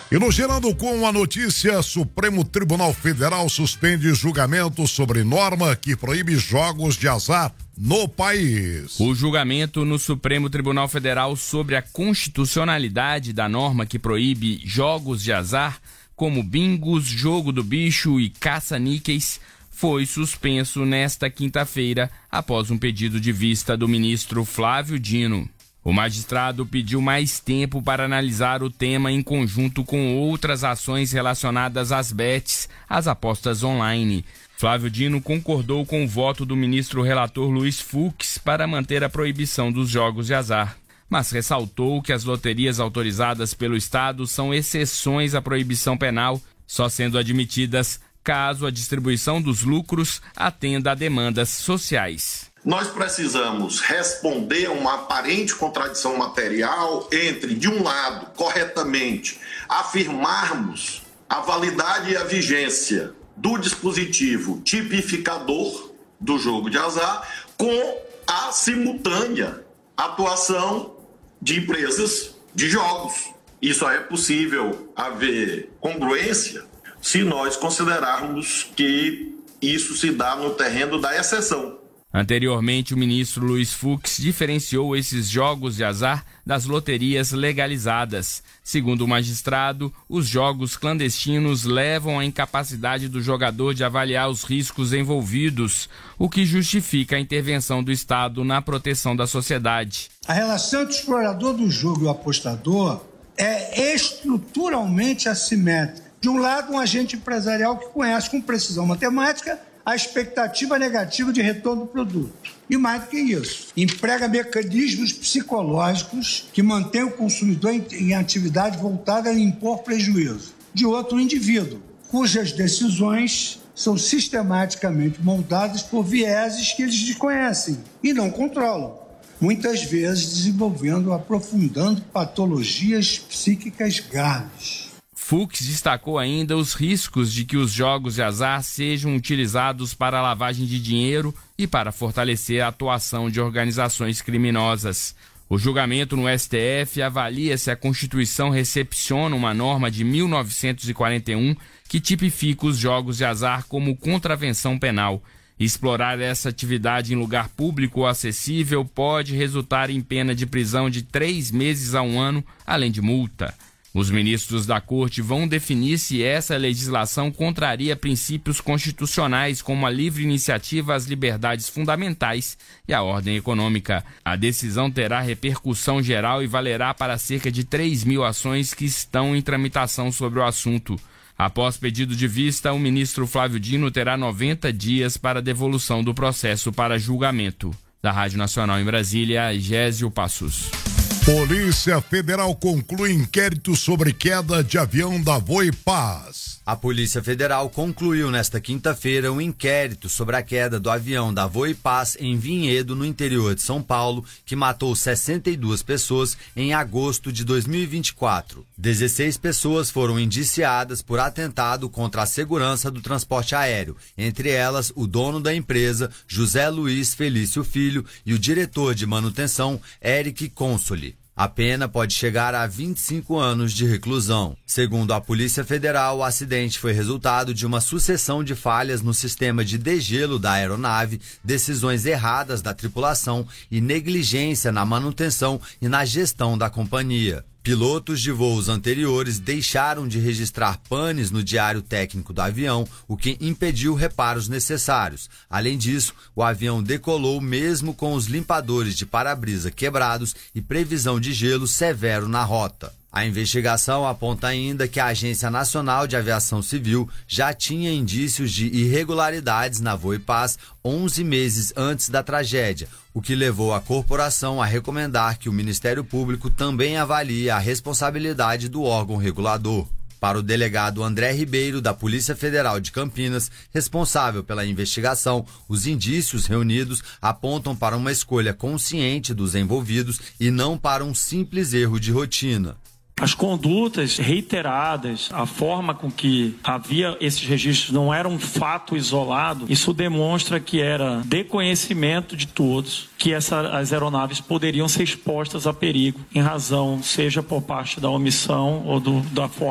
E no Gerando com a notícia, Supremo Tribunal Federal suspende julgamento sobre norma que proíbe jogos de azar no país. O julgamento no Supremo Tribunal Federal sobre a constitucionalidade da norma que proíbe jogos de azar, como bingos, jogo do bicho e caça-níqueis, foi suspenso nesta quinta-feira após um pedido de vista do ministro Flávio Dino. O magistrado pediu mais tempo para analisar o tema em conjunto com outras ações relacionadas às bets, as apostas online. Flávio Dino concordou com o voto do ministro relator Luiz Fux para manter a proibição dos jogos de azar, mas ressaltou que as loterias autorizadas pelo Estado são exceções à proibição penal, só sendo admitidas caso a distribuição dos lucros atenda a demandas sociais. Nós precisamos responder a uma aparente contradição material entre, de um lado, corretamente, afirmarmos a validade e a vigência do dispositivo tipificador do jogo de azar com a simultânea atuação de empresas de jogos. E só é possível haver congruência se nós considerarmos que isso se dá no terreno da exceção. Anteriormente, o ministro Luiz Fux diferenciou esses jogos de azar das loterias legalizadas. Segundo o magistrado, os jogos clandestinos levam à incapacidade do jogador de avaliar os riscos envolvidos, o que justifica a intervenção do Estado na proteção da sociedade. A relação entre o explorador do jogo e o apostador é estruturalmente assimétrica. De um lado, um agente empresarial que conhece com precisão matemática a expectativa negativa de retorno do produto. E mais do que isso, emprega mecanismos psicológicos que mantêm o consumidor em atividade voltada a impor prejuízo. De outro, um indivíduo, cujas decisões são sistematicamente moldadas por vieses que eles desconhecem e não controlam, muitas vezes desenvolvendo ou aprofundando patologias psíquicas graves. Fux destacou ainda os riscos de que os jogos de azar sejam utilizados para a lavagem de dinheiro e para fortalecer a atuação de organizações criminosas. O julgamento no STF avalia se a Constituição recepciona uma norma de 1941 que tipifica os jogos de azar como contravenção penal. Explorar essa atividade em lugar público ou acessível pode resultar em pena de prisão de 3 meses a 1 ano, além de multa. Os ministros da Corte vão definir se essa legislação contraria princípios constitucionais como a livre iniciativa, as liberdades fundamentais e a ordem econômica. A decisão terá repercussão geral e valerá para cerca de 3.000 ações que estão em tramitação sobre o assunto. Após pedido de vista, o ministro Flávio Dino terá 90 dias para devolução do processo para julgamento. Da Rádio Nacional em Brasília, Gésio Passos. Polícia Federal conclui inquérito sobre queda de avião da Voipaz. A Polícia Federal concluiu nesta quinta-feira um inquérito sobre a queda do avião da Voipaz em Vinhedo, no interior de São Paulo, que matou 62 pessoas em agosto de 2024. 16 pessoas foram indiciadas por atentado contra a segurança do transporte aéreo, entre elas o dono da empresa, José Luiz Felício Filho, e o diretor de manutenção, Eric Consoli. A pena pode chegar a 25 anos de reclusão. Segundo a Polícia Federal, o acidente foi resultado de uma sucessão de falhas no sistema de degelo da aeronave, decisões erradas da tripulação e negligência na manutenção e na gestão da companhia. Pilotos de voos anteriores deixaram de registrar panes no diário técnico do avião, o que impediu reparos necessários. Além disso, o avião decolou mesmo com os limpadores de para-brisa quebrados e previsão de gelo severo na rota. A investigação aponta ainda que a Agência Nacional de Aviação Civil já tinha indícios de irregularidades na Voipaz 11 meses antes da tragédia, o que levou a corporação a recomendar que o Ministério Público também avalie a responsabilidade do órgão regulador. Para o delegado André Ribeiro, da Polícia Federal de Campinas, responsável pela investigação, os indícios reunidos apontam para uma escolha consciente dos envolvidos e não para um simples erro de rotina. As condutas reiteradas, a forma com que havia esses registros não era um fato isolado, isso demonstra que era de conhecimento de todos que as aeronaves poderiam ser expostas a perigo, em razão, seja por parte da omissão ou da forma